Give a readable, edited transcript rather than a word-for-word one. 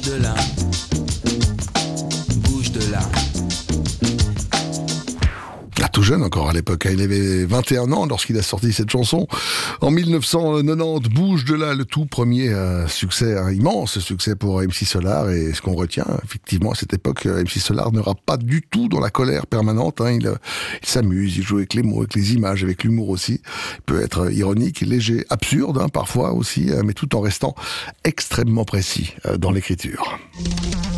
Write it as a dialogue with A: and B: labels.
A: de là, bouge de là.
B: Tout jeune encore à l'époque, il avait 21 ans lorsqu'il a sorti cette chanson. En 1990, Bouge de là, le tout premier succès, un immense succès pour MC Solar. Et ce qu'on retient, effectivement, à cette époque, MC Solar n'aura pas du tout dans la colère permanente. Il s'amuse, il joue avec les mots, avec les images, avec l'humour aussi. Il peut être ironique, léger, absurde parfois aussi, mais tout en restant extrêmement précis dans l'écriture.